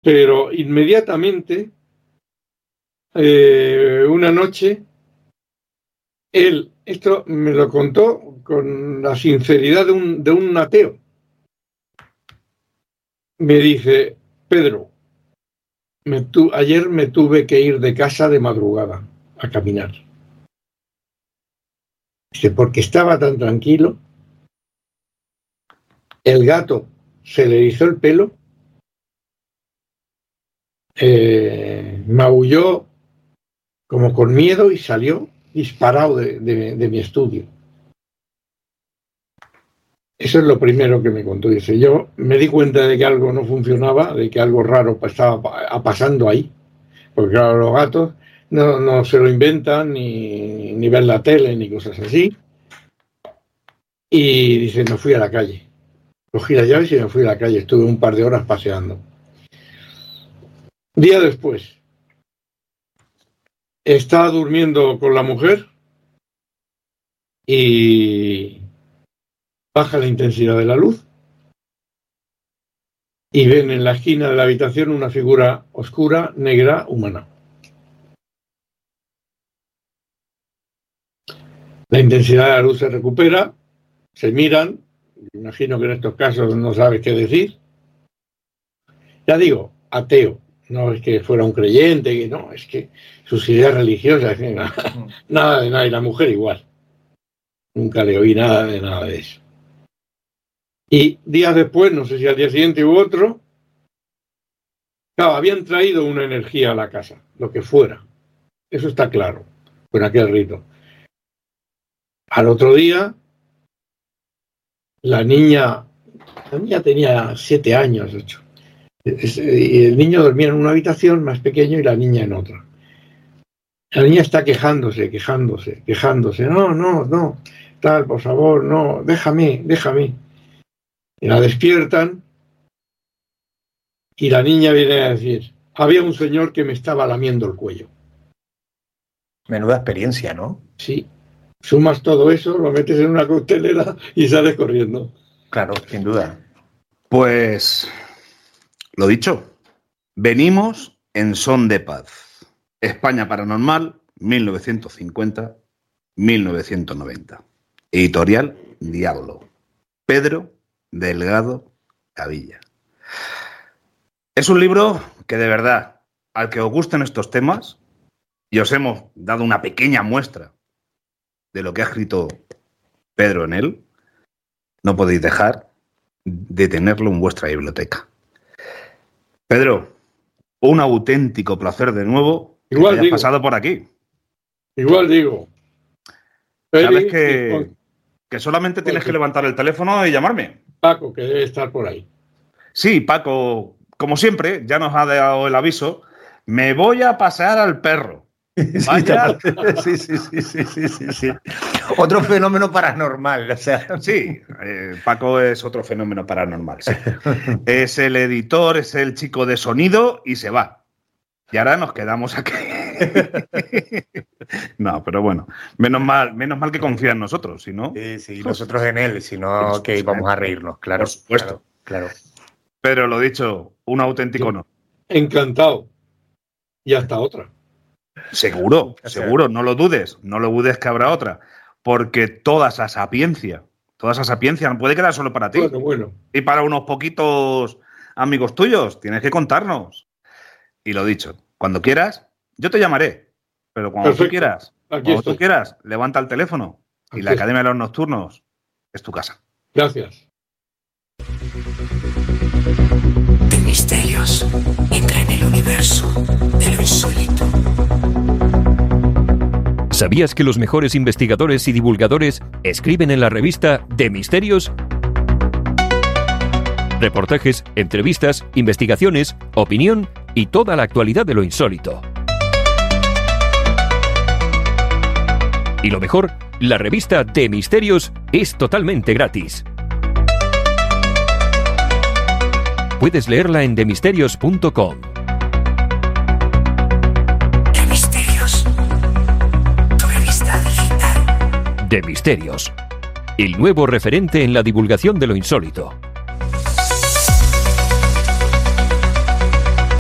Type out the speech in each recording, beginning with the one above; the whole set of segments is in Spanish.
Pero inmediatamente, una noche, esto me lo contó con la sinceridad de un ateo. Me dice: Pedro, ayer me tuve que ir de casa de madrugada a caminar. Dice, porque estaba tan tranquilo, el gato se le erizó el pelo, maulló como con miedo y salió disparado de mi estudio. Eso es lo primero que me contó. Dice, yo me di cuenta de que algo no funcionaba, de que algo raro estaba pasando ahí. Porque claro, los gatos no se lo inventan, ni ven la tele, ni cosas así. Y dice, me fui a la calle. Cogí las llaves y me fui a la calle. Estuve un par de horas paseando. Día después, estaba durmiendo con la mujer y baja la intensidad de la luz y ven en la esquina de la habitación una figura oscura, negra, humana. La intensidad de la luz se recupera, se miran, imagino que en estos casos no sabes qué decir. Ya digo, ateo, no es que fuera un creyente, no, es que sus ideas religiosas, nada de nada, y la mujer igual. Nunca le oí nada de eso. Y días después, no sé si al día siguiente u otro, claro, habían traído una energía a la casa, lo que fuera. Eso está claro, con aquel rito. Al otro día, la niña tenía 7 años, 8. Y el niño dormía en una habitación más pequeño y la niña en otra. La niña está quejándose. No, tal, por favor, no, déjame. Y la despiertan y la niña viene a decir, había un señor que me estaba lamiendo el cuello. Menuda experiencia, ¿no? Sí. Sumas todo eso, lo metes en una coctelera y sales corriendo. Claro, sin duda. Pues, lo dicho, venimos en son de paz. España Paranormal, 1950-1990. Editorial Diablo. Pedro Delgado Cavilla. Es un libro que de verdad, al que os gusten estos temas, y os hemos dado una pequeña muestra de lo que ha escrito Pedro en él, no podéis dejar de tenerlo en vuestra biblioteca. Pedro, un auténtico placer de nuevo que hayas pasado por aquí. Igual digo. Sabes que solamente tienes que levantar el teléfono y llamarme. Paco, que debe estar por ahí. Sí, Paco, como siempre, ya nos ha dado el aviso. Me voy a pasear al perro. Vaya. Sí. Otro fenómeno paranormal, o sea. Sí, Paco es otro fenómeno paranormal. Sí. Es el editor, es el chico de sonido y se va. Y ahora nos quedamos aquí. No, pero bueno, menos mal que confía en nosotros, si no. Sí, nosotros en él, si no, que íbamos a reírnos, claro. Por supuesto. Claro. Pero lo dicho, un auténtico honor. Encantado. Y hasta otra. Seguro, no lo dudes que habrá otra, porque toda esa sapiencia no puede quedar solo para ti. Bueno. Y para unos poquitos amigos tuyos, tienes que contarnos. Y lo dicho, cuando quieras, yo te llamaré, pero cuando tú quieras, levanta el teléfono y la Academia de los Nocturnos es tu casa. Gracias. De misterios, entra en el universo de lo insólito. ¿Sabías que los mejores investigadores y divulgadores escriben en la revista De Misterios? Reportajes, entrevistas, investigaciones, opinión y toda la actualidad de lo insólito. Y lo mejor, la revista De Misterios es totalmente gratis. Puedes leerla en demisterios.com. De Misterios, tu revista digital. De Misterios, el nuevo referente en la divulgación de lo insólito.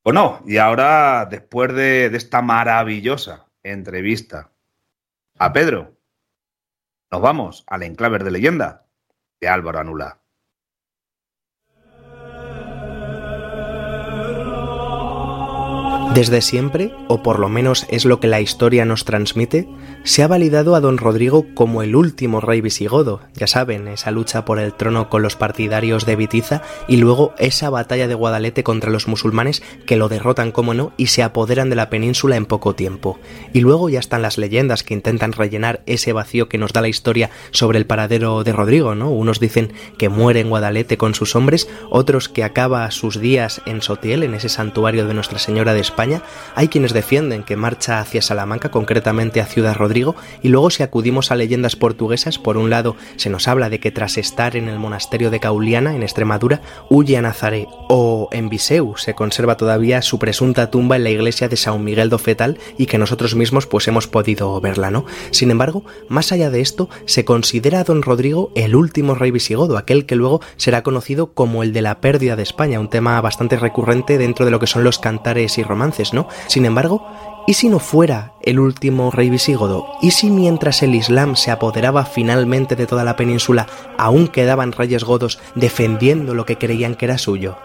Bueno, y ahora, después de esta maravillosa entrevista a Pedro, nos vamos al enclave de leyenda de Álvaro Anula. Desde siempre, o por lo menos es lo que la historia nos transmite, se ha validado a don Rodrigo como el último rey visigodo. Ya saben, esa lucha por el trono con los partidarios de Bitiza y luego esa batalla de Guadalete contra los musulmanes que lo derrotan, como no, y se apoderan de la península en poco tiempo. Y luego ya están las leyendas que intentan rellenar ese vacío que nos da la historia sobre el paradero de Rodrigo, ¿no? Unos dicen que muere en Guadalete con sus hombres, otros que acaba sus días en Sotiel, en ese santuario de Nuestra Señora de España. Hay quienes defienden que marcha hacia Salamanca, concretamente a Ciudad Rodrigo, y luego si acudimos a leyendas portuguesas, por un lado se nos habla de que tras estar en el monasterio de Cauliana, en Extremadura, huye a Nazaré, o en Viseu se conserva todavía su presunta tumba en la iglesia de São Miguel do Fetal y que nosotros mismos pues hemos podido verla, ¿no? Sin embargo, más allá de esto, se considera a don Rodrigo el último rey visigodo, aquel que luego será conocido como el de la pérdida de España, un tema bastante recurrente dentro de lo que son los cantares y romances, ¿no? Sin embargo, ¿y si no fuera el último rey visigodo? ¿Y si mientras el Islam se apoderaba finalmente de toda la península, aún quedaban reyes godos defendiendo lo que creían que era suyo?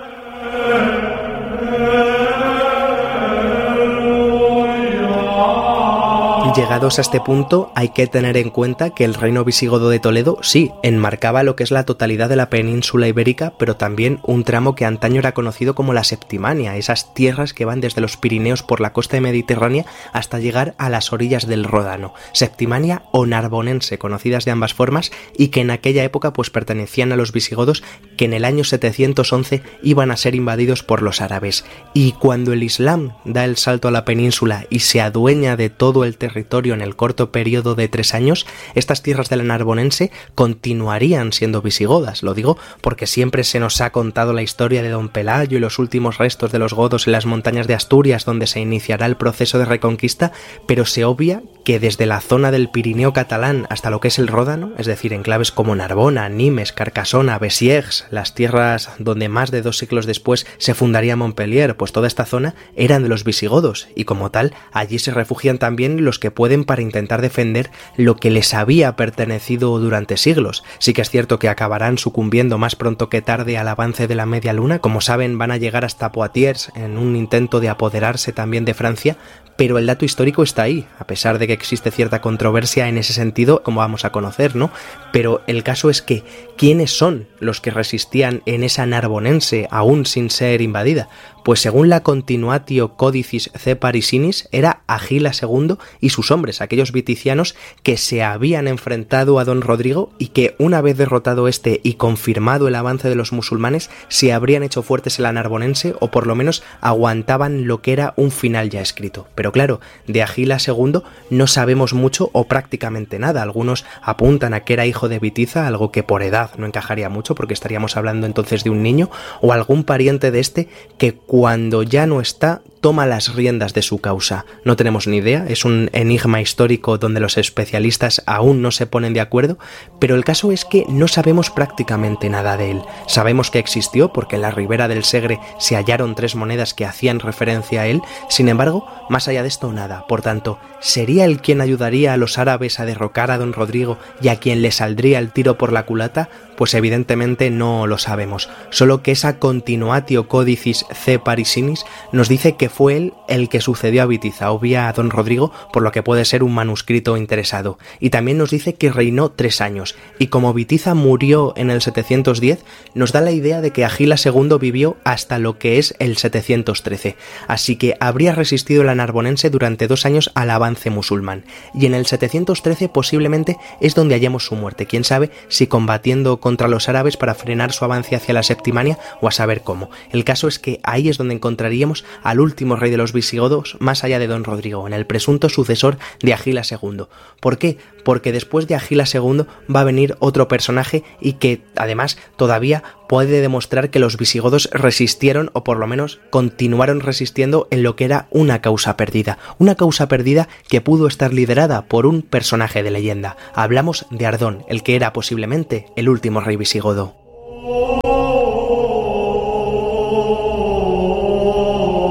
Llegados a este punto, hay que tener en cuenta que el reino visigodo de Toledo sí enmarcaba lo que es la totalidad de la península ibérica, pero también un tramo que antaño era conocido como la Septimania, esas tierras que van desde los Pirineos por la costa mediterránea hasta llegar a las orillas del Ródano. Septimania o narbonense, conocidas de ambas formas, y que en aquella época pues pertenecían a los visigodos, que en el año 711 iban a ser invadidos por los árabes. Y cuando el Islam da el salto a la península y se adueña de todo el territorio en el corto periodo de 3 años, estas tierras de la narbonense continuarían siendo visigodas. Lo digo porque siempre se nos ha contado la historia de don Pelayo y los últimos restos de los godos en las montañas de Asturias, donde se iniciará el proceso de reconquista, pero se obvia que desde la zona del Pirineo catalán hasta lo que es el Ródano, es decir, enclaves como Narbona, Nimes, Carcassona, Besiers, las tierras donde más de 2 siglos después se fundaría Montpellier, pues toda esta zona eran de los visigodos, y como tal, allí se refugian también los que pueden para intentar defender lo que les había pertenecido durante siglos. Sí que es cierto que acabarán sucumbiendo más pronto que tarde al avance de la media luna. Como saben, van a llegar hasta Poitiers en un intento de apoderarse también de Francia, pero el dato histórico está ahí, a pesar de que existe cierta controversia en ese sentido, como vamos a conocer, ¿no? Pero el caso es que, ¿quiénes son los que resistían en esa narbonense aún sin ser invadida? Pues según la Continuatio Codicis C. Parisinis, era Agila II y sus hombres, aquellos viticianos que se habían enfrentado a don Rodrigo y que, una vez derrotado este y confirmado el avance de los musulmanes, se habrían hecho fuertes en la narbonense, o por lo menos aguantaban lo que era un final ya escrito. Pero claro, de Agila II no sabemos mucho o prácticamente nada. Algunos apuntan a que era hijo de Bitiza, algo que por edad no encajaría mucho porque estaríamos hablando entonces de un niño, o algún pariente de este que cuando ya no está toma las riendas de su causa. No tenemos ni idea, es un enigma histórico donde los especialistas aún no se ponen de acuerdo, pero el caso es que no sabemos prácticamente nada de él. Sabemos que existió porque en la ribera del Segre se hallaron 3 monedas que hacían referencia a él, sin embargo, más allá de esto nada. Por tanto, ¿sería él quien ayudaría a los árabes a derrocar a don Rodrigo y a quien le saldría el tiro por la culata? Pues evidentemente no lo sabemos, solo que esa Continuatio Codicis C. Parisinis nos dice que fue él el que sucedió a Bitiza, obvia a don Rodrigo, por lo que puede ser un manuscrito interesado, y también nos dice que reinó 3 años, y como Bitiza murió en el 710, nos da la idea de que Agila II vivió hasta lo que es el 713, así que habría resistido la narbonense durante 2 años al avance musulmán, y en el 713 posiblemente es donde hallemos su muerte, quién sabe si combatiendo contra los árabes para frenar su avance hacia la Septimania o a saber cómo. El caso es que ahí es donde encontraríamos al último rey de los visigodos más allá de don Rodrigo, en el presunto sucesor de Agila II. ¿Por qué? Porque después de Agila II va a venir otro personaje y que además todavía puede demostrar que los visigodos resistieron, o por lo menos continuaron resistiendo en lo que era una causa perdida que pudo estar liderada por un personaje de leyenda. Hablamos de Ardón, el que era posiblemente el último rey visigodo.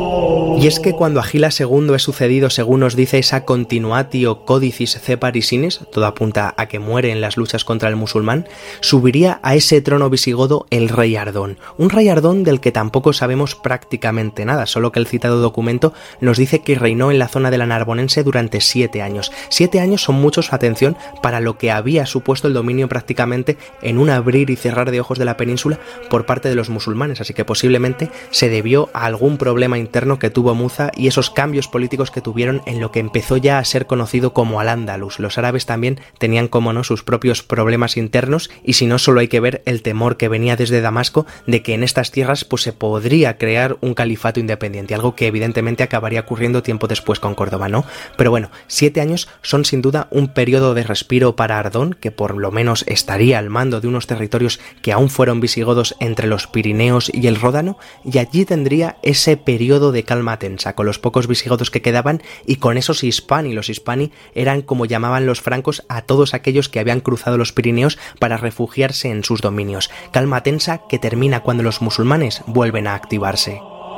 Y es que cuando Agilas II es sucedido, según nos dice esa Continuatio Codicis Cepari Sinis, todo apunta a que muere en las luchas contra el musulmán, subiría a ese trono visigodo el rey Ardón. Un rey Ardón del que tampoco sabemos prácticamente nada, solo que el citado documento nos dice que reinó en la zona de la Narbonense durante 7 años. 7 años son muchos, atención, para lo que había supuesto el dominio prácticamente en un abrir y cerrar de ojos de la península por parte de los musulmanes, así que posiblemente se debió a algún problema interno que tuvo Muza y esos cambios políticos que tuvieron en lo que empezó ya a ser conocido como Al-Ándalus. Los árabes también tenían, como no, sus propios problemas internos, y si no, solo hay que ver el temor que venía desde Damasco de que en estas tierras pues se podría crear un califato independiente, algo que evidentemente acabaría ocurriendo tiempo después con Córdoba, ¿no? Pero bueno, 7 años son sin duda un periodo de respiro para Ardón, que por lo menos estaría al mando de unos territorios que aún fueron visigodos entre los Pirineos y el Ródano, y allí tendría ese periodo de calma tensa, con los pocos visigodos que quedaban y con esos hispani. Los hispani eran como llamaban los francos a todos aquellos que habían cruzado los Pirineos para refugiarse en sus dominios. Calma tensa que termina cuando los musulmanes vuelven a activarse.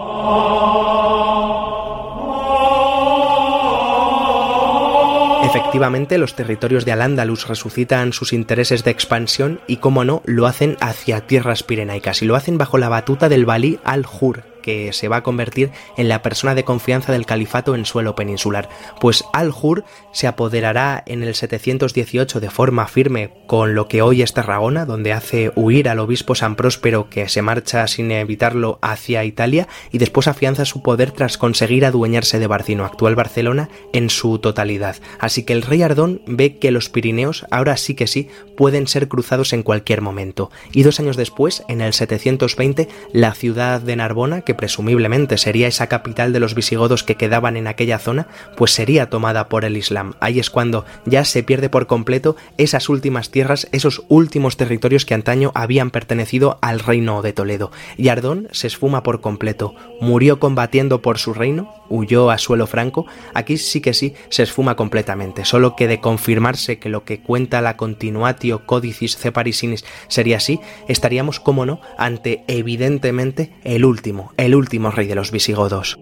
Efectivamente, los territorios de Al-Ándalus resucitan sus intereses de expansión y, como no, lo hacen hacia tierras pirenaicas, y lo hacen bajo la batuta del valí al-Hur, que se va a convertir en la persona de confianza del califato en suelo peninsular. Pues Al-Hur se apoderará en el 718 de forma firme con lo que hoy es Tarragona, donde hace huir al obispo San Próspero, que se marcha sin evitarlo hacia Italia, y después afianza su poder tras conseguir adueñarse de Barcino, actual Barcelona, en su totalidad. Así que el rey Ardón ve que los Pirineos ahora sí que sí pueden ser cruzados en cualquier momento. Y 2 años después, en el 720, la ciudad de Narbona, que presumiblemente sería esa capital de los visigodos que quedaban en aquella zona, pues sería tomada por el Islam. Ahí es cuando ya se pierde por completo esas últimas tierras, esos últimos territorios que antaño habían pertenecido al reino de Toledo. Y Ardón se esfuma por completo. Murió combatiendo por su reino, huyó a suelo franco. Aquí sí que sí se esfuma completamente. Solo que de confirmarse que lo que cuenta la Continuatio Codicis Cepari Sinis sería así, estaríamos, como no, ante evidentemente el último rey de los visigodos.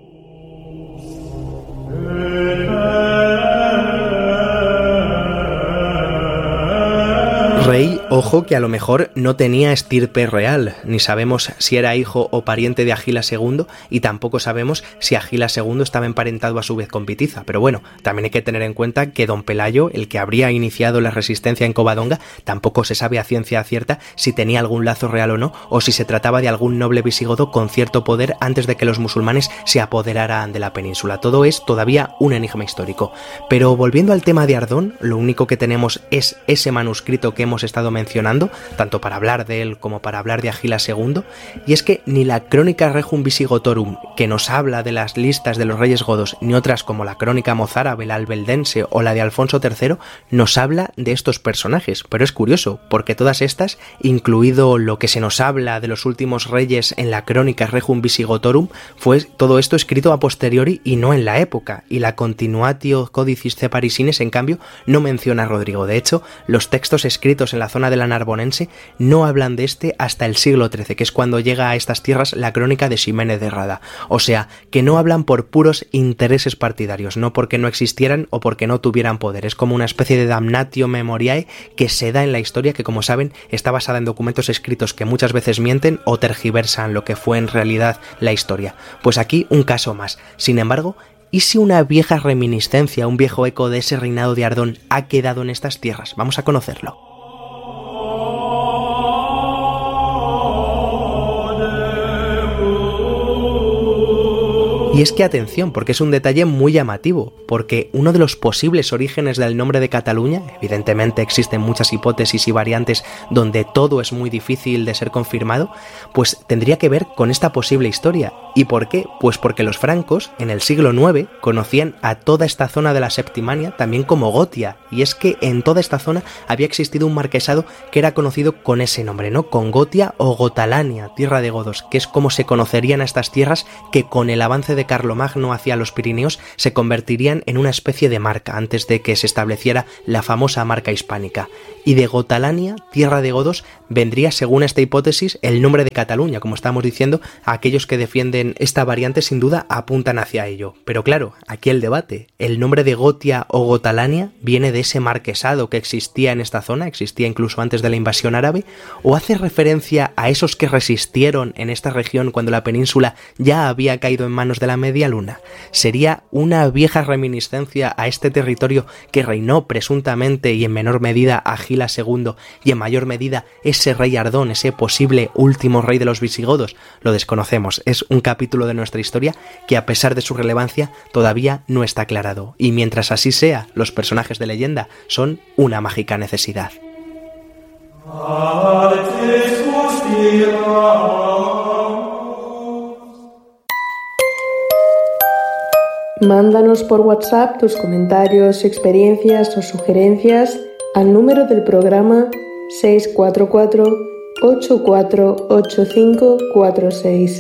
Rey, ojo, que a lo mejor no tenía estirpe real, ni sabemos si era hijo o pariente de Agilas II, y tampoco sabemos si Agilas II estaba emparentado a su vez con Pitiza. Pero bueno, también hay que tener en cuenta que don Pelayo, el que habría iniciado la resistencia en Covadonga, tampoco se sabe a ciencia cierta si tenía algún lazo real o no, o si se trataba de algún noble visigodo con cierto poder antes de que los musulmanes se apoderaran de la península. Todo es todavía un enigma histórico. Pero volviendo al tema de Ardón, lo único que tenemos es ese manuscrito que hemos estado mencionando, tanto para hablar de él como para hablar de Agilas II, y es que ni la Crónica Regum Visigotorum, que nos habla de las listas de los reyes godos, ni otras como la Crónica Mozárabe, la albeldense o la de Alfonso III, nos habla de estos personajes. Pero es curioso, porque todas estas, incluido lo que se nos habla de los últimos reyes en la Crónica Regum Visigotorum, fue todo esto escrito a posteriori y no en la época, y la Continuatio Codicis Cepari Sinis, en cambio, no menciona a Rodrigo. De hecho, los textos escritos en la zona de la Narbonense no hablan de este hasta el siglo XIII, que es cuando llega a estas tierras la crónica de Ximénez de Rada. O sea, que no hablan por puros intereses partidarios, no porque no existieran o porque no tuvieran poder. Es como una especie de damnatio memoriae que se da en la historia, que, como saben, está basada en documentos escritos que muchas veces mienten o tergiversan lo que fue en realidad la historia. Pues aquí un caso más. Sin embargo, ¿y si una vieja reminiscencia, un viejo eco de ese reinado de Ardón ha quedado en estas tierras? Vamos a conocerlo. Y es que atención, porque es un detalle muy llamativo, porque uno de los posibles orígenes del nombre de Cataluña, evidentemente existen muchas hipótesis y variantes donde todo es muy difícil de ser confirmado, pues tendría que ver con esta posible historia. ¿Y por qué? Pues porque los francos, en el siglo IX, conocían a toda esta zona de la Septimania también como Gotia, y es que en toda esta zona había existido un marquesado que era conocido con ese nombre, ¿no? Con Gotia o Gotalania, tierra de godos, que es como se conocerían a estas tierras que con el avance de de Carlomagno hacia los Pirineos se convertirían en una especie de marca antes de que se estableciera la famosa marca hispánica. Y de Gotalania, tierra de godos, vendría, según esta hipótesis, el nombre de Cataluña. Como estábamos diciendo, aquellos que defienden esta variante sin duda apuntan hacia ello. Pero claro, aquí el debate. ¿El nombre de Gotia o Gotalania viene de ese marquesado que existía en esta zona, existía incluso antes de la invasión árabe, o hace referencia a esos que resistieron en esta región cuando la península ya había caído en manos de la Media Luna? ¿Sería una vieja reminiscencia a este territorio que reinó presuntamente y en menor medida a Gilas II y en mayor medida ese rey Ardón, ese posible último rey de los visigodos? Lo desconocemos, es un capítulo de nuestra historia que, a pesar de su relevancia, todavía no está aclarado, y mientras así sea, los personajes de leyenda son una mágica necesidad. Mándanos por WhatsApp tus comentarios, experiencias o sugerencias al número del programa 644-848546.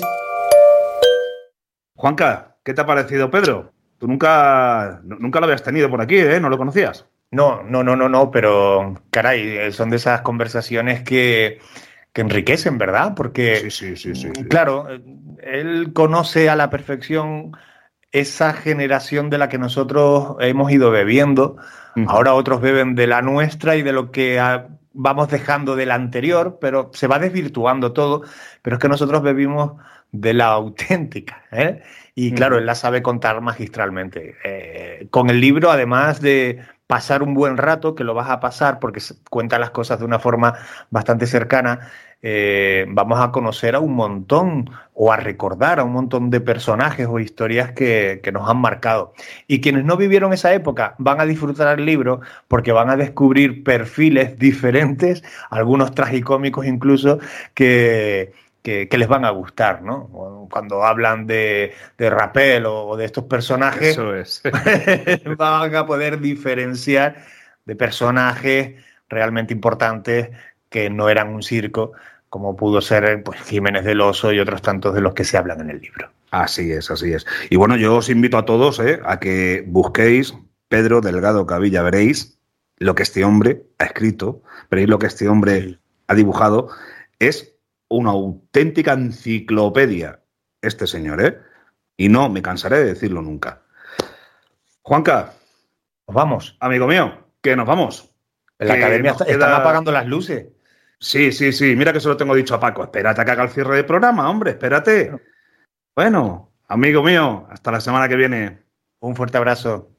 Juanca, ¿qué te ha parecido Pedro? Tú nunca lo habías tenido por aquí, ¿eh? ¿No lo conocías? No, pero caray, son de esas conversaciones que enriquecen, ¿verdad? Porque, Sí. claro, él conoce a la perfección esa generación de la que nosotros hemos ido bebiendo. Ahora otros beben de la nuestra y de lo que vamos dejando de la anterior, pero se va desvirtuando todo. Pero es que nosotros bebimos de la auténtica, ¿eh? Y claro, él la sabe contar magistralmente. Con el libro, además de pasar un buen rato, que lo vas a pasar porque cuenta las cosas de una forma bastante cercana, vamos a conocer a un montón o a recordar a un montón de personajes o historias que nos han marcado. Y quienes no vivieron esa época van a disfrutar el libro porque van a descubrir perfiles diferentes, algunos tragicómicos incluso, que les van a gustar, ¿no? Cuando hablan de Rapel o de estos personajes, Eso es. van a poder diferenciar de personajes realmente importantes que no eran un circo, como pudo ser pues, Jiménez del Oso y otros tantos de los que se hablan en el libro. Así es. Y bueno, yo os invito a todos a que busquéis Pedro Delgado Cavilla, veréis lo que este hombre ha escrito, veréis lo que este hombre ha dibujado. Es una auténtica enciclopedia este señor, ¿eh? Y no me cansaré de decirlo nunca. Juanca, Nos vamos. amigo mío, que nos vamos. En la academia están apagando las luces. Sí. Mira que se lo tengo dicho a Paco. Espérate a que haga el cierre del programa, hombre, espérate. Bueno, amigo mío, hasta la semana que viene. Un fuerte abrazo.